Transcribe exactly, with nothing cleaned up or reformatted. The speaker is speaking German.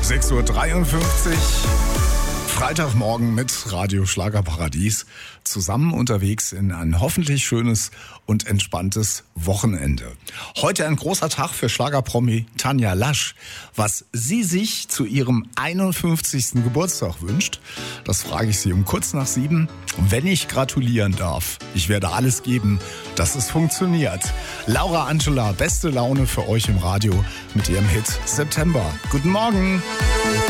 sechs Uhr dreiundfünfzig. Freitagmorgen mit Radio Schlagerparadies. Zusammen unterwegs in ein hoffentlich schönes und entspanntes Wochenende. Heute ein großer Tag für Schlagerpromi Tanja Lasch. Was sie sich zu ihrem einundfünfzigsten Geburtstag wünscht, das frage ich sie um kurz nach sieben. Und wenn ich gratulieren darf, ich werde alles geben, dass es funktioniert. Laura Angela, beste Laune für euch im Radio mit ihrem Hit September. Guten Morgen.